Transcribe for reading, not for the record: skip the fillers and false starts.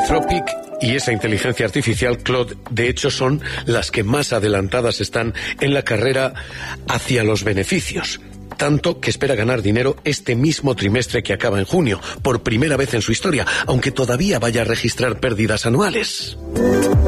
Anthropic y esa inteligencia artificial, Claude, de hecho son las que más adelantadas están en la carrera hacia los beneficios. Tanto que espera ganar dinero este mismo trimestre que acaba en junio, por primera vez en su historia, aunque todavía vaya a registrar pérdidas anuales.